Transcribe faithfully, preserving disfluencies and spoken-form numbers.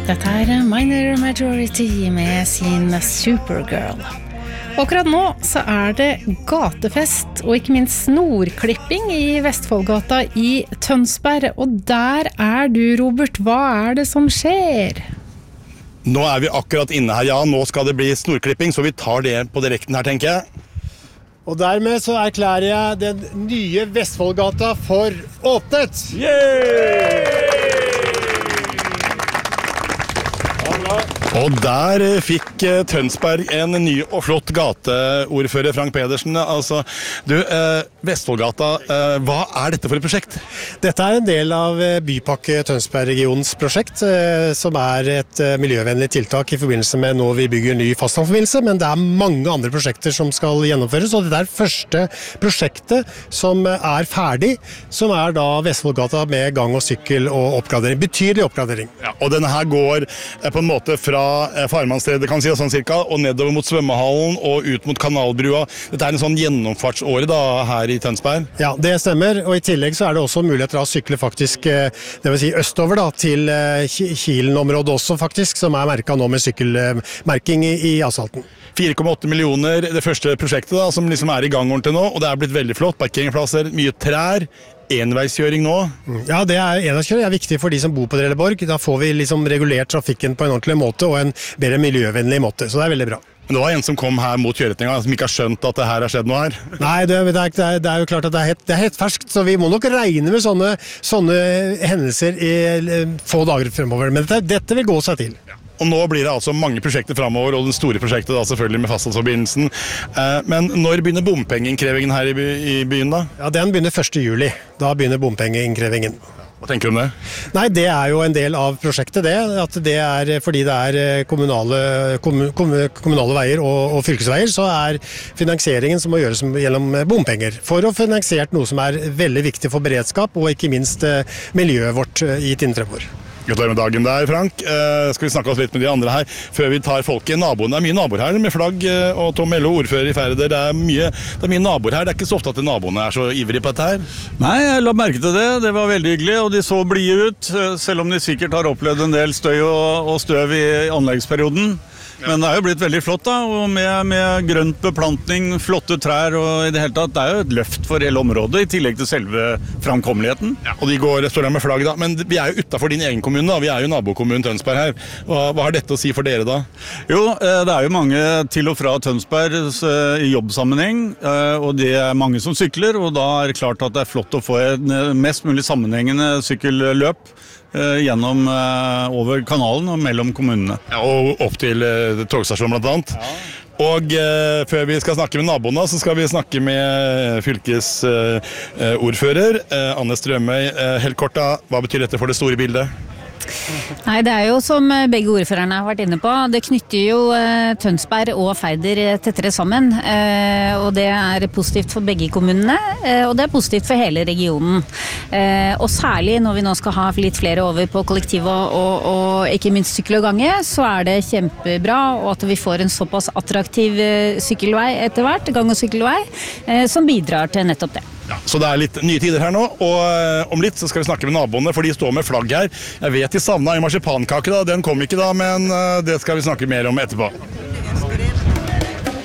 Dette er Minor Majority med sin Supergirl. Akkurat nå så er det gatefest og ikke minst snorklipping i Vestfoldgata i Tønsberg. Og der er du, Robert. Hva er det som skjer? Nå er vi akkurat inne her, ja. Nå skal det bli snorklipping, så vi tar det på direkten her, tenker jeg. Og dermed så erklærer jeg den nye Vestfoldgata for åpnet! Yay! Og der fikk Tønsberg en ny og flott gateordfører, Frank Pedersen. Altså, du, eh, Vestfoldgata, eh, hva er dette for et prosjekt? Dette er en del av Bypakke Tønsberg-regionens prosjekt, eh, som er et eh, miljøvennlig tiltak i forbindelse med når vi bygger ny fastlandsforbindelse, men det er mange andre prosjekter som skal gjennomføres, og det er første prosjektet som er ferdig, som er da Vestfoldgata med gang og sykkel og oppgradering, betydelig oppgradering. Ja, og denne her går eh, på en måte fra Farmannsstedet, kan si, sånn cirka, og nedover mot svømmehallen og ut mot kanalbrua. Dette er en sånn gjennomfartsåre da, her i Tønsberg. Ja, det stemmer, og i tillegg så er det også muligheter å sykle faktisk, det vil si østover da, til Kilen-området også faktisk, som er merket nå med sykkelmerking i, i asfalten. fire komma åtte millioner, det første prosjektet da, som liksom er i gang ordentlig nå, og det er blitt veldig flott, parkeringsplasser, mye trær, enveiskjøring nå. Ja, det er enveiskjøring er viktig for de som bor på Trelleborg. Da får vi liksom regulert trafikken på en ordentlig måte og en bedre miljøvennlig måte, så det er veldig bra. Men det var en som kom her mot kjøretninga, som ikke har skjønt at det her har skjedd noe her. Nei, det, det, er, det er jo klart at det er, helt, det er helt ferskt, så vi må nok regne med sånne, sånne hendelser i få dager fremover. Men dette, dette vil gå seg til. Ja. Og nå blir det altså mange prosjekter fremover, og den store prosjektet da selvfølgelig med fastlandsforbindelsen. Eh, men når begynner bompengeinnkrevingen her i, by, i byen da? Ja, den begynner første juli. Da begynner bompengeinnkrevingen. Hva tenker du om det? Nei, det er jo en del av prosjektet det, at det er fordi det er kommunale, kommun, kommunale veier og, og fylkesveier, så er finansieringen som må gjøres gjennom bompenger, for å finansiere noe som er veldig viktig for beredskap, og ikke minst miljøet vårt i Tinntreborg. Gratulerer med dagen der, Frank. Eh, skal vi snakke oss litt med de andre her, før vi tar folket. Naboene, det er mye naboer her med flagg, og Tom Mello, ordfører i Færder. Det er mye, det er mye naboer her. Det er ikke så ofte at naboene er så ivrige på dette her. Nei, jeg la merke til det. Det var veldig hyggelig, og de så blide ut, selv om de sikkert har opplevd en del støy og, og støv i anleggsperioden. Men det er jo blitt veldig flott da, og med, med grønt beplantning, flotte trær, og i det hele tatt, det er jo et løft for hele området, i tillegg til selve framkommeligheten. Ja, og de går står der med flagg da, men vi er jo utenfor din egen kommune da, vi er jo nabokommunen Tønsberg her. Hva, hva har dette å si for dere da? Jo, det er jo mange til og fra Tønsberg i jobbsammenheng, og det er mange som sykler, og da er det klart at det er flott å få en mest mulig sammenhengende sykkelløp gjennom over kanalen og mellom kommunene. Ja, og opp til uh, togstasjonen blant annet. Ja. Og uh, før vi skal snakke med naboene, så skal vi snakke med fylkesordfører uh, uh, Anne Strømøy. Uh, helt kort da, hva betyr dette for det store bildet? Nei, det er jo som begge ordførerne har vært inne på, det knytter jo eh, Tønsberg og Færder tettere sammen, eh, og det er positivt for begge kommunene, eh, og det er positivt for hele regionen. Eh, og særlig når vi nå skal ha litt flere over på kollektiv og, og, og ikke minst sykkel og gange, så er det kjempebra, og at vi får en såpass attraktiv eh, sykkelvei etter hvert, gang- og sykkelvei, eh, som bidrar til nettopp det. Ja, så det er litt nye tider her nå, og uh, om litt så skal vi snakke med naboene, for de står med flagg her. Jeg vet de savnet en marsipankake da, den kom ikke da, men uh, det skal vi snakke mer om etterpå.